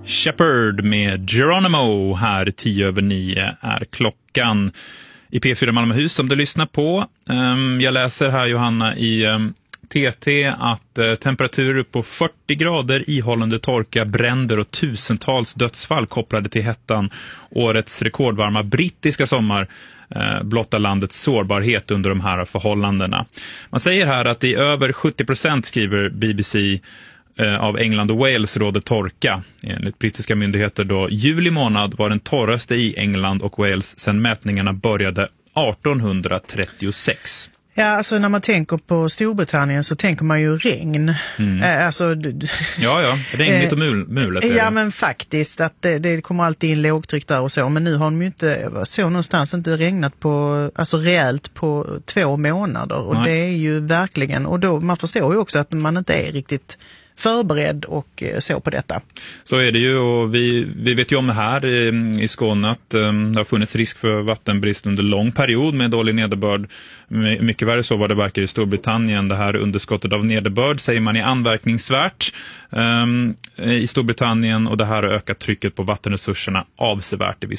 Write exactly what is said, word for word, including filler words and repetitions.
Shepherd med Geronimo här, tio över nio är klockan i P fyra Malmöhus som du lyssnar på. Jag läser här, Johanna, i T T att temperaturer på fyrtio grader, ihållande torka, bränder och tusentals dödsfall kopplade till hettan. Årets rekordvarma brittiska sommar blottar landets sårbarhet under de här förhållandena. Man säger här att i över sjuttio procent, skriver B B C, av England och Wales råder torka. Enligt brittiska myndigheter då, juli månad var den torraste i England och Wales sedan mätningarna började arton trettiosex. Ja, alltså när man tänker på Storbritannien så tänker man ju regn. Mm. Äh, alltså, ja, ja, regnigt och mul- mulet. Ja, det. Men faktiskt att det, det kommer alltid in lågtryck där och så. Men nu har de ju inte, så någonstans inte regnat på, alltså rejält på två månader. Och Nej. Det är ju verkligen, och då man förstår ju också att man inte är riktigt förberedd och så på detta. Så är det ju, och vi, vi vet ju om det här i, i Skåne att um, det har funnits risk för vattenbrist under lång period med dålig nederbörd. Mycket värre så var det verkar i Storbritannien. Det här underskottet av nederbörd säger man är anmärkningsvärt um, i Storbritannien, och det här har ökat trycket på vattenresurserna avsevärt i